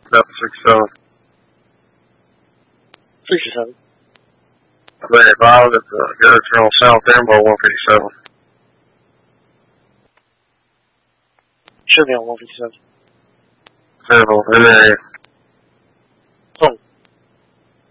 Delta 67. 67. I've been advised at the Garrett Trail South Ambo 157. Should be on 157. Several in the area.